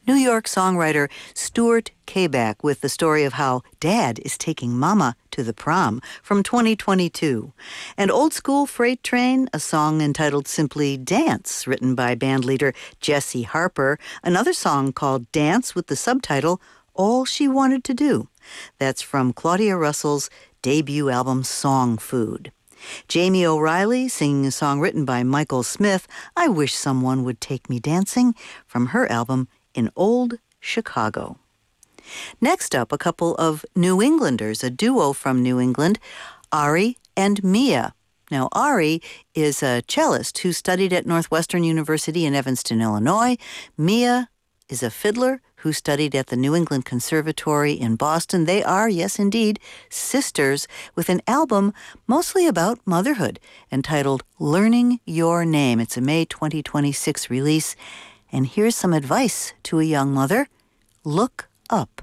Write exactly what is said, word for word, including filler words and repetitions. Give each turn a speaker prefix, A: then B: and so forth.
A: New York songwriter Stuart Kabak with the story of how Dad is taking Mama to the prom from twenty twenty-two. And Old School Freight Train, a song entitled simply Dance, written by bandleader Jesse Harper. Another song called Dance with the subtitle All She Wanted to Do. That's from Claudia Russell's debut album Song Food. Jamie O'Reilly singing a song written by Michael Smith, I Wish Someone Would Take Me Dancing, from her album In Old Chicago. Next up, a couple of New Englanders, a duo from New England, Ari and Mia. Now, Ari is a cellist who studied at Northwestern University in Evanston, Illinois. Mia is a fiddler who studied at the New England Conservatory in Boston. They are, yes indeed, sisters with an album mostly about motherhood entitled Learning Your Name. It's a May twenty twenty-six release. And here's some advice to a young mother. Look up.